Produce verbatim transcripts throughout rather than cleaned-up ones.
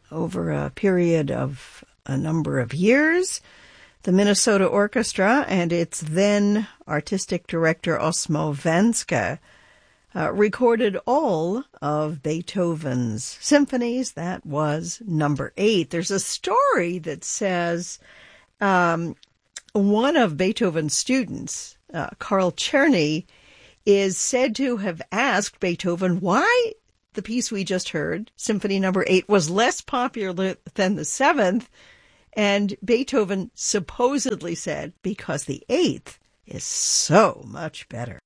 over a period of a number of years. The Minnesota Orchestra and its then artistic director Osmo Vanska uh, recorded all of Beethoven's symphonies. That was number eight. There's a story that says um, one of Beethoven's students, uh, Carl Czerny, is said to have asked Beethoven why the piece we just heard, Symphony Number Eight, was less popular than the seventh. And Beethoven supposedly said, because the eighth is so much better.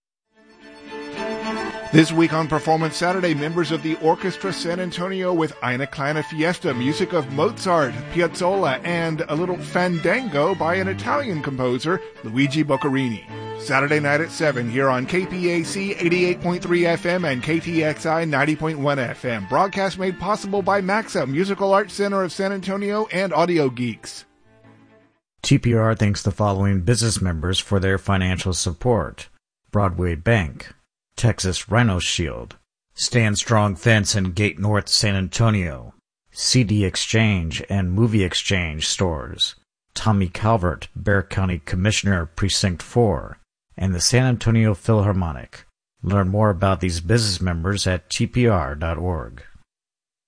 This week on Performance Saturday, members of the Orchestra San Antonio with Eine kleine Fiesta, music of Mozart, Piazzolla, and a little fandango by an Italian composer, Luigi Boccherini. Saturday night at seven here on K P A C eighty-eight point three F M and K T X I ninety point one F M. Broadcast made possible by Maxa, Musical Arts Center of San Antonio, and Audio Geeks. T P R thanks the following business members for their financial support: Broadway Bank, Texas Rhino Shield, Stand Strong Fence and Gate North San Antonio, C D Exchange and Movie Exchange stores, Tommy Calvert, Bexar County Commissioner, Precinct four, and the San Antonio Philharmonic. Learn more about these business members at T P R dot org.